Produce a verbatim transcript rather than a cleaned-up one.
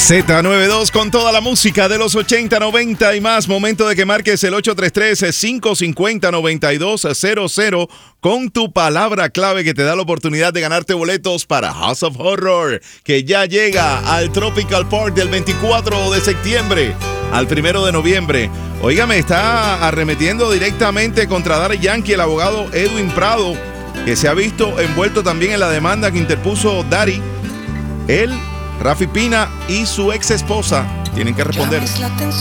Z noventa y dos con toda la música de los ochenta, noventa y más. Momento de que marques el ocho tres tres, cinco cinco cero, nueve dos cero cero con tu palabra clave que te da la oportunidad de ganarte boletos para House of Horror, que ya llega al Tropical Park del veinticuatro de septiembre al primero de noviembre. Óigame, está arremetiendo directamente contra Daddy Yankee el abogado Edwin Prado, que se ha visto envuelto también en la demanda que interpuso Daddy. Él, Rafi Pina y su ex esposa tienen que responder.